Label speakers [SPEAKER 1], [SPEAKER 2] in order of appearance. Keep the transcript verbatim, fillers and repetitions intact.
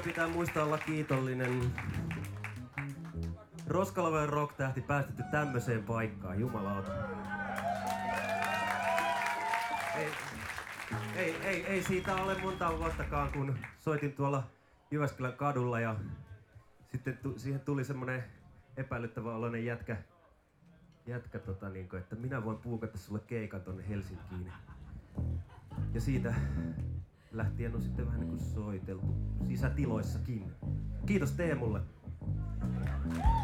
[SPEAKER 1] pitää muistaa olla kiitollinen. Roskalaven rock-tähti päästetty tämmöiseen paikkaan, jumalauta. Ei, ei, ei, ei siitä ole monta vuottakaan, kun soitin tuolla Jyväskylän kadulla ja sitten tu, siihen tuli semmonen epäilyttävä oloinen jätkä, jätkä tota, niin kuin, että minä voin puukata sulle keikan tonne Helsinkiin. Ja siitä lähtien on sitten vähän niin kuin soiteltu sisätiloissakin. Kiitos Teemulle.